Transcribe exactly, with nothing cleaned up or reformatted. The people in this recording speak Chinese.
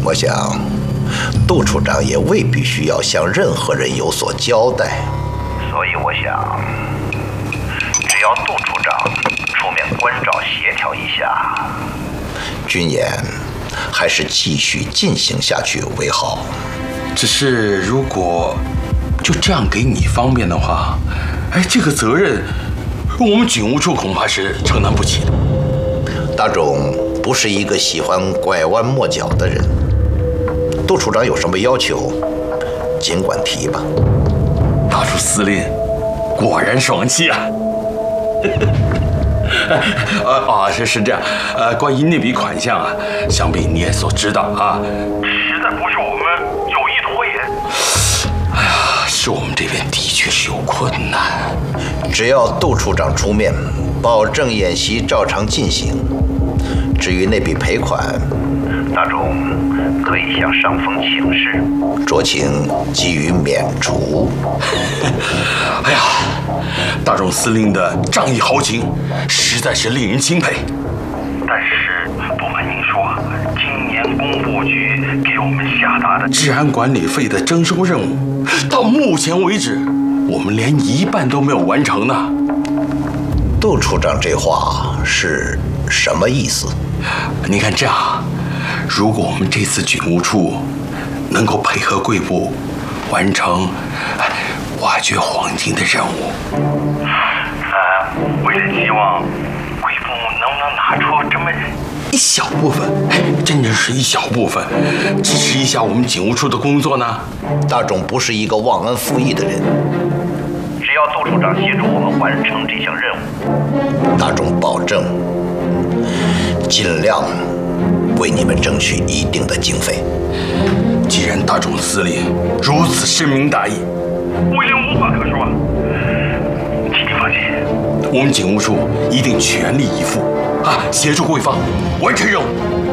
我想，杜处长也未必需要向任何人有所交代。所以我想，只要杜处长出面关照协调一下，军演还是继续进行下去为好。 只是如果就这样给你方便的话，哎，这个责任我们警务处恐怕是承担不起的。 大总不是一个喜欢拐弯抹角的人，杜处长有什么要求，尽管提吧。 大处司令果然爽气啊！啊啊，是是这样，呃，关于那笔款项啊，想必你也所知道啊。 实在不是我们有意拖延。 哎呀，是我们这边的确是有困难。 只要杜处长出面，保证演习照常进行。至于那笔赔款，大总可以向上峰请示，酌情给予免除。 哎呀，大总司令的仗义豪情实在是令人钦佩。 但是不瞒您说，今年工部局给我们下达的治安管理费的征收任务，到目前为止，我们连一半都没有完成呢。 杜处长这话是什么意思？ 你看这样，如果我们这次警务处能够配合贵部完成挖掘黄金的任务， 呃，为了希望贵部能不能拿出这么一小部分，真的是一小部分，支持一下我们警务处的工作呢？ 大总不是一个忘恩负义的人，只要杜处长协助我们完成这项任务，大总保证尽量为你们争取一定的经费。 既然大总司令如此深明大义， 我已经无话可说，请你放心， 我们警务处一定全力以赴啊，协助贵方完成任务。